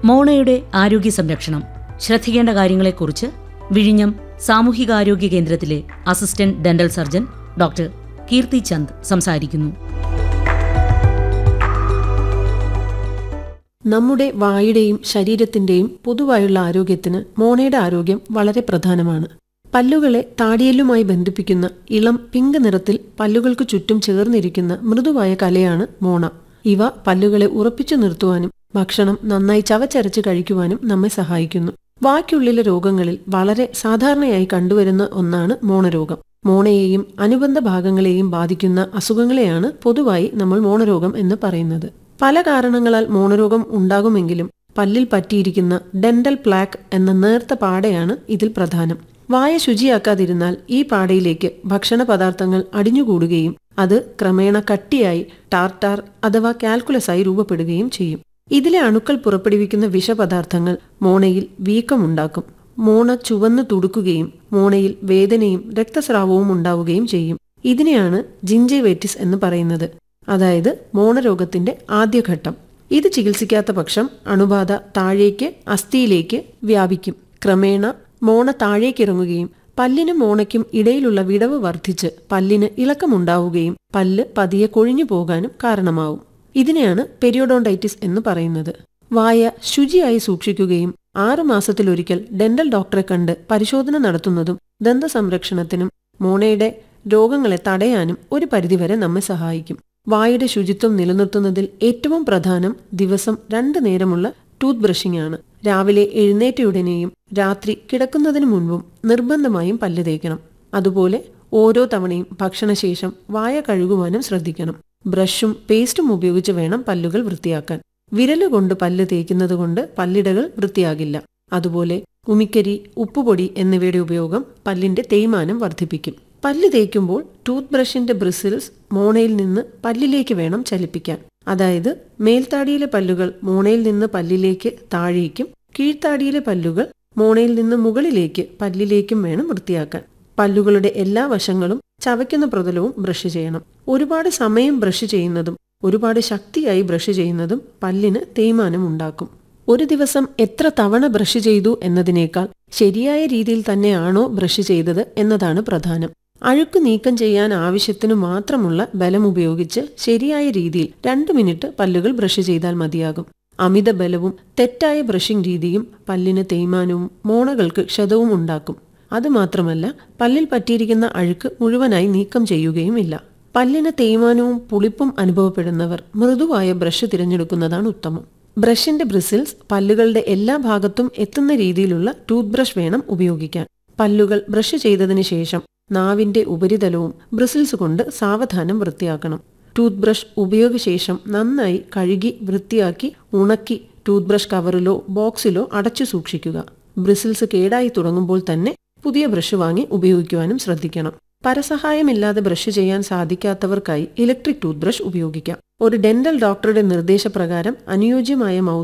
മോണയുടെ ആരോഗ്യ സംരക്ഷണം, ശ്രദ്ധിക്കേണ്ട കാര്യങ്ങളെക്കുറിച്ച് വിഴിഞ്ഞം സാമൂഹികാരോഗ്യ കേന്ദ്രത്തിലെ അസിസ്റ്റന്റ് ഡെന്റൽ സർജൻ ഡോക്ടർ കീർത്തി ചന്ദ് സംസാരിക്കുന്നു. നമ്മുടെ വായുടെയും ശരീരത്തിന്റെയും പൊതുവായുള്ള ആരോഗ്യത്തിന് മോണയുടെ ആരോഗ്യം വളരെ പ്രധാനമാണ്. പല്ലുകളെ താടിയെല്ലുമായി ബന്ധിപ്പിക്കുന്ന ഇളം പിങ്ക് നിറത്തിൽ പല്ലുകൾക്ക് ചുറ്റും ചേർന്നിരിക്കുന്ന മൃദുവായ കലയാണ് മോണ. ഇവ പല്ലുകളെ ഉറപ്പിച്ചു നിർത്തുവാനും ഭക്ഷണം നന്നായി ചവച്ചരച്ച് കഴിക്കുവാനും നമ്മെ സഹായിക്കുന്നു. വായ്ക്കുള്ളിലെ രോഗങ്ങളിൽ വളരെ സാധാരണയായി കണ്ടുവരുന്ന ഒന്നാണ് മോണരോഗം. മോണയെയും അനുബന്ധ ഭാഗങ്ങളെയും ബാധിക്കുന്ന അസുഖങ്ങളെയാണ് പൊതുവായി നമ്മൾ മോണരോഗം എന്ന് പറയുന്നത്. പല കാരണങ്ങളാൽ മോണരോഗം ഉണ്ടാകുമെങ്കിലും പല്ലിൽ പറ്റിയിരിക്കുന്ന ഡെന്റൽ പ്ലാക്ക് എന്ന നേർത്ത പാടയാണ് ഇതിൽ പ്രധാനം. വായ ശുചിയാക്കാതിരുന്നാൽ ഈ പാടയിലേക്ക് ഭക്ഷണ പദാർത്ഥങ്ങൾ അടിഞ്ഞുകൂടുകയും അത് ക്രമേണ കട്ടിയായി ടാർട്ടാർ അഥവാ കാൽക്കുലസായി രൂപപ്പെടുകയും ചെയ്യും. ഇതിലെ അണുക്കൾ പുറപ്പെടുവിക്കുന്ന വിഷപദാർത്ഥങ്ങൾ മോണയിൽ വീക്കമുണ്ടാക്കും. മോണ ചുവന്നു തുടുക്കുകയും മോണയിൽ വേദനയും രക്തസ്രാവവും ഉണ്ടാവുകയും ചെയ്യും. ഇതിനെയാണ് ജിഞ്ചൈവൈറ്റിസ് എന്ന് പറയുന്നത്, അതായത് മോണരോഗത്തിന്റെ ആദ്യഘട്ടം. ഇത് ചികിത്സിക്കാത്ത പക്ഷം അണുബാധ താഴേക്ക് അസ്ഥിയിലേക്ക് വ്യാപിക്കും. ക്രമേണ മോണ താഴേക്കിറങ്ങുകയും പല്ലിനും മോണയ്ക്കും ഇടയിലുള്ള വിടവ് വർദ്ധിച്ച് പല്ലിന് ഇളക്കമുണ്ടാവുകയും പല്ല് പതിയെ കൊഴിഞ്ഞു പോകാനും കാരണമാവും. ഇതിനെയാണ് പെരിയോഡോണ്ടൈറ്റിസ് എന്ന് പറയുന്നത്. വായ ശുചിയായി സൂക്ഷിക്കുകയും 6 മാസത്തിലൊരിക്കൽ ഡെന്റൽ ഡോക്ടറെ കണ്ട് പരിശോധന നടത്തുന്നതും ദന്ത സംരക്ഷണത്തിനും മോണയുടെ രോഗങ്ങളെ തടയാനും ഒരു പരിധിവരെ നമ്മെ സഹായിക്കും. വായുടെ ശുചിത്വം നിലനിർത്തുന്നതിൽ ഏറ്റവും പ്രധാനം ദിവസം 2 നേരമുള്ള ടൂത്ത് ബ്രഷിംഗ് ആണ്. രാവിലെ എഴുന്നേറ്റയുടനെയും രാത്രി കിടക്കുന്നതിന് മുൻപും നിർബന്ധമായും പല്ല് തേക്കണം. അതുപോലെ ഓരോ തവണയും ഭക്ഷണശേഷം വായ കഴുകുവാനും ശ്രദ്ധിക്കണം. ബ്രഷും പേസ്റ്റും ഉപയോഗിച്ച് വേണം പല്ലുകൾ വൃത്തിയാക്കാൻ. വിരലുകൊണ്ട് പല്ല് തേക്കുന്നത് കൊണ്ട് പല്ലിടകൾ വൃത്തിയാകില്ല. അതുപോലെ ഉമിക്കരി, ഉപ്പുപൊടി എന്നിവയുടെ ഉപയോഗം പല്ലിന്റെ തേയ്മാനം വർദ്ധിപ്പിക്കും. പല്ല് തേക്കുമ്പോൾ ടൂത്ത് ബ്രഷിന്റെ ബ്രിസിൽസ് മോണയിൽ നിന്ന് പല്ലിലേക്ക് വേണം ചലിപ്പിക്കാൻ. അതായത് മേൽത്താടിയിലെ പല്ലുകൾ മോണയിൽ നിന്ന് പല്ലിലേക്ക് താഴേക്കും കീഴ്ത്താടിയിലെ പല്ലുകൾ മോണയിൽ നിന്ന് മുകളിലേക്ക് പല്ലിലേക്കും വേണം വൃത്തിയാക്കാൻ. പല്ലുകളുടെ എല്ലാ വശങ്ങളും ചവയ്ക്കുന്ന പ്രതലവും ബ്രഷ് ചെയ്യണം. ഒരുപാട് സമയം ബ്രഷ് ചെയ്യുന്നതും ഒരുപാട് ശക്തിയായി ബ്രഷ് ചെയ്യുന്നതും പല്ലിന് തേയ്മാനം ഉണ്ടാക്കും. ഒരു ദിവസം എത്ര തവണ ബ്രഷ് ചെയ്തു എന്നതിനേക്കാൾ ശരിയായ രീതിയിൽ തന്നെയാണോ ബ്രഷ് ചെയ്തത് എന്നതാണ് പ്രധാനം. അഴുക്ക് നീക്കം ചെയ്യാൻ ആവശ്യത്തിനു മാത്രമുള്ള ബലം ഉപയോഗിച്ച് ശരിയായ രീതിയിൽ 2 മിനിറ്റ് പല്ലുകൾ ബ്രഷ് ചെയ്താൽ മതിയാകും. അമിത ബലവും തെറ്റായ ബ്രഷിംഗ് രീതിയും പല്ലിന് തേയ്മാനവും മോണകൾക്ക് ക്ഷതവും ഉണ്ടാക്കും. അതുമാത്രമല്ല, പല്ലിൽ പറ്റിയിരിക്കുന്ന അഴുക്ക് മുഴുവനായി നീക്കം ചെയ്യുകയുമില്ല. പല്ലിന് തേയ്മാനവും പുളിപ്പും അനുഭവപ്പെടുന്നവർ മൃദുവായ ബ്രഷ് തിരഞ്ഞെടുക്കുന്നതാണ് ഉത്തമം. ബ്രഷിന്റെ ബ്രിസിൽസ് പല്ലുകളുടെ എല്ലാ ഭാഗത്തും എത്തുന്ന രീതിയിലുള്ള ടൂത്ത് ബ്രഷ് വേണം ഉപയോഗിക്കാൻ. പല്ലുകൾ ബ്രഷ് ചെയ്തതിനു ശേഷം നാവിന്റെ ഉപരിതലവും ബ്രിസിൽസ് കൊണ്ട് സാവധാനം വൃത്തിയാക്കണം. ടൂത്ത് ബ്രഷ് ഉപയോഗശേഷം നന്നായി കഴുകി വൃത്തിയാക്കി ഉണക്കി ടൂത്ത് ബ്രഷ് കവറിലോ ബോക്സിലോ അടച്ചു സൂക്ഷിക്കുക. ബ്രിസിൽസ് കേടായി തുടങ്ങുമ്പോൾ തന്നെ പുതിയ ബ്രഷ് വാങ്ങി ഉപയോഗിക്കുവാനും ശ്രദ്ധിക്കണം. പരസഹായമില്ലാതെ ബ്രഷ് ചെയ്യാൻ സാധിക്കാത്തവർക്കായി ഇലക്ട്രിക് ടൂത്ത് ബ്രഷ് ഉപയോഗിക്കാം. ഒരു ഡെന്റൽ ഡോക്ടറുടെ നിർദ്ദേശപ്രകാരം അനുയോജ്യമായ